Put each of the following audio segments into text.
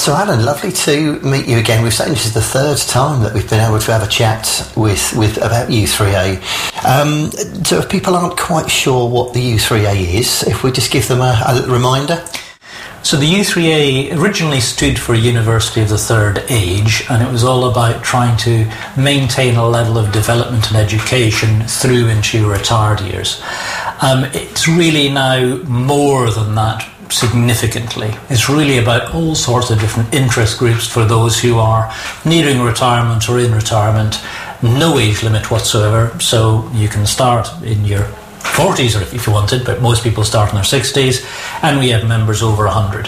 So Alan, lovely to meet you again. We've saying this is the third time that we've been able to have a chat with about U3A. So if people aren't quite sure what the U3A is, if we just give them a little reminder. So the U3A originally stood for University of the Third Age, and it was all about trying to maintain a level of development and education through into your retired years. It's really now more than that significantly. It's really about all sorts of different interest groups for those who are nearing retirement or in retirement. No age limit whatsoever, so you can start in your 40s or if you wanted, but most people start in their 60s, and we have members over 100.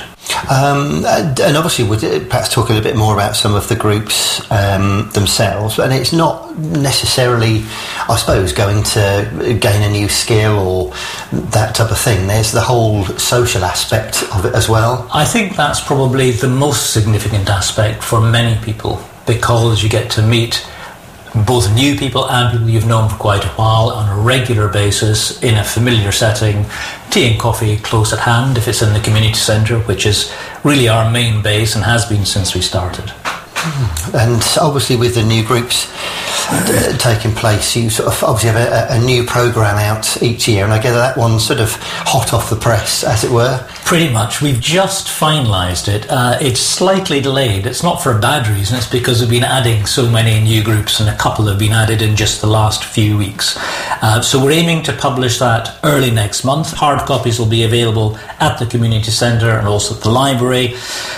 And obviously we'd perhaps talk a little bit more about some of the groups themselves, and it's not necessarily, I suppose, going to gain a new skill or that type of thing. There's the whole social aspect of it as well. I think that's probably the most significant aspect for many people, because you get to meet both new people and people you've known for quite a while on a regular basis in a familiar setting, tea and coffee close at hand if it's in the community centre, which is really our main base and has been since we started. And obviously with the new groups taking place, you sort of obviously have a new programme out each year, and I gather that one's sort of hot off the press, as it were. Pretty much. We've just finalised it. It's slightly delayed. It's not for a bad reason. It's because we've been adding so many new groups, and a couple have been added in just the last few weeks. So we're aiming to publish that early next month. Hard copies will be available at the community centre and also at the library.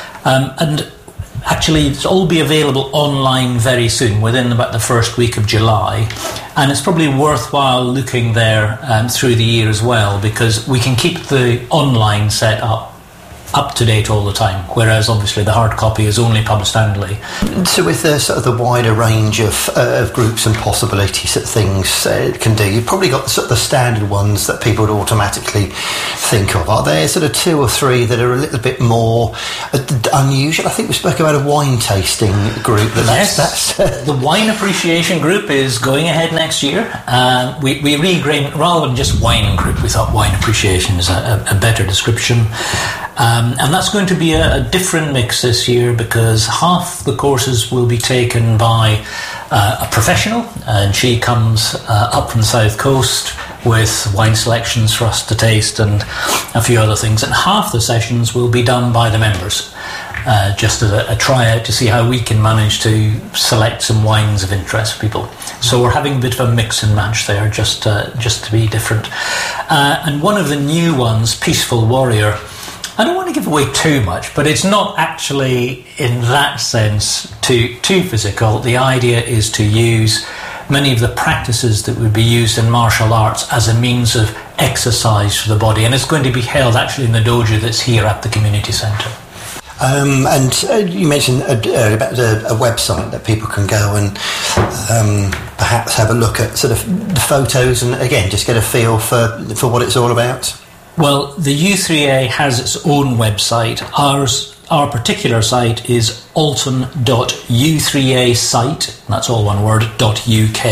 And actually, it'll all be available online very soon, within about the first week of July. And it's probably worthwhile looking there through the year as well, because we can keep the online set up to date all the time, whereas obviously the hard copy is only published annually. So with the sort of the wider range of groups and possibilities that things it can do, you've probably got sort of the standard ones that people would automatically think of. Are there sort of two or three that are a little bit more unusual? I think we spoke about a wine tasting group. That's the wine appreciation group is going ahead next year. We regrained, rather than just wine group, we thought wine appreciation is a better description. And that's going to be a different mix this year, because half the courses will be taken by a professional, and she comes up from the south coast with wine selections for us to taste and a few other things, and half the sessions will be done by the members, just as a tryout to see how we can manage to select some wines of interest for people. So we're having a bit of a mix and match there, just to be different. And one of the new ones, Peaceful Warrior, I don't want to give away too much, but it's not actually in that sense too physical. The idea is to use many of the practices that would be used in martial arts as a means of exercise for the body, and it's going to be held actually in the dojo that's here at the community centre. And you mentioned about a website that people can go and perhaps have a look at sort of the photos and again just get a feel for what it's all about. Well, the U3A has its own website. Our particular site is alton.u3asite, that's all one word, .uk.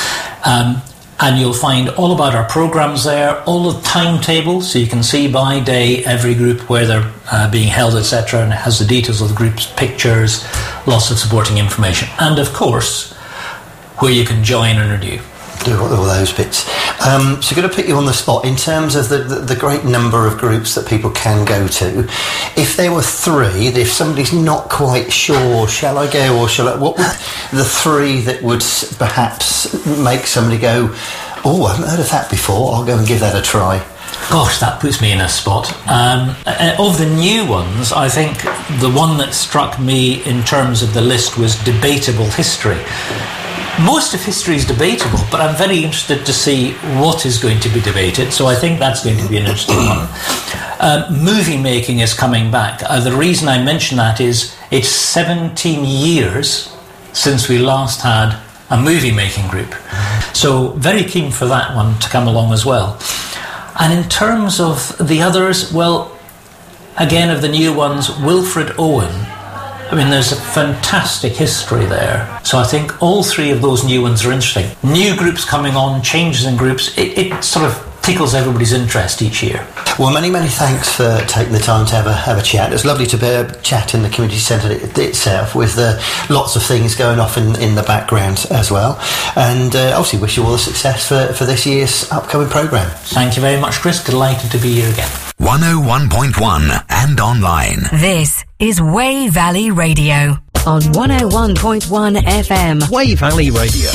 And you'll find all about our programmes there, all the timetables, so you can see by day every group where they're being held, etc. And it has the details of the groups, pictures, lots of supporting information. And of course, where you can join and renew. Do all those bits. So I'm going to put you on the spot in terms of the great number of groups that people can go to. If there were three, if somebody's not quite sure, shall I go or shall I? What would the three that would perhaps make somebody go, oh, I haven't heard of that before, I'll go and give that a try? Gosh, that puts me in a spot. Of the new ones, I think the one that struck me in terms of the list was debatable history. Most of history is debatable, but I'm very interested to see what is going to be debated, so I think that's going to be an interesting one. Movie making is coming back. The reason I mention that is it's 17 years since we last had a movie making group. So very keen for that one to come along as well. And in terms of the others, well, again, of the new ones, Wilfred Owen. I mean, there's a fantastic history there. So I think all three of those new ones are interesting. New groups coming on, changes in groups, it sort of tickles everybody's interest each year. Well, many thanks for taking the time to have a chat. It's lovely to be a chat in the community centre itself, with lots of things going off in the background as well. And obviously wish you all the success for this year's upcoming programme. Thank you very much, Chris. Delighted to be here again. 101.1 and online. This is Wey Valley Radio on 101.1 FM. Wey Valley Radio.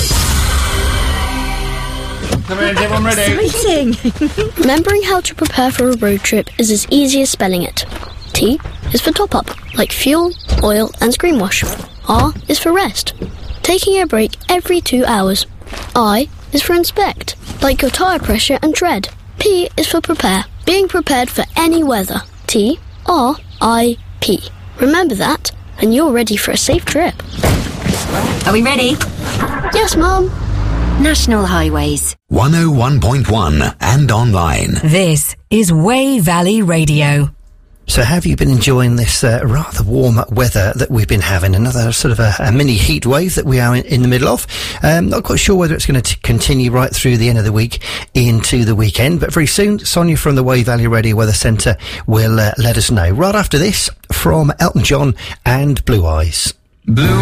Everyone ready? Exciting! Remembering how to prepare for a road trip is as easy as spelling it. T is for top up, like fuel, oil and screen wash. R is for rest, taking a break every 2 hours. I is for inspect, like your tyre pressure and tread. P is for prepare, being prepared for any weather. T, R, I, P. Remember that, and you're ready for a safe trip. Are we ready? Yes, Mum. National Highways. 101.1 and online. This is Wey Valley Radio. So have you been enjoying this rather warm weather that we've been having? Another sort of a mini heat wave that we are in the middle of. Not quite sure whether it's going to continue right through the end of the week into the weekend, but very soon Sonia from the Wey Valley Radio Weather Centre will let us know. Right after this, from Elton John and Blue Eyes. Blue